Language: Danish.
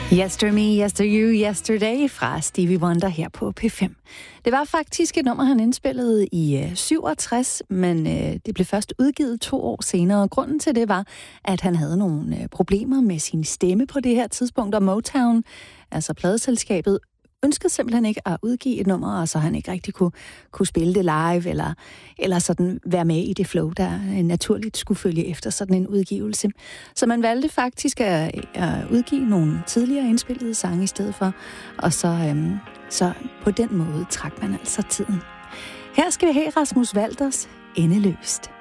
Yester Me, Yester You, Yesterday fra Stevie Wonder her på P5. Det var faktisk et nummer, han indspillede i 67, men det blev først udgivet 2 år senere. Grunden til det var, at han havde nogle problemer med sin stemme på det her tidspunkt, og Motown, altså pladeselskabet, ønskede simpelthen ikke at udgive et nummer, og så han ikke rigtig kunne spille det live, eller sådan være med i det flow, der naturligt skulle følge efter sådan en udgivelse. Så man valgte faktisk at udgive nogle tidligere indspillede sange i stedet for, og så på den måde trak man altså tiden. Her skal vi have Rasmus Walters Endeløst.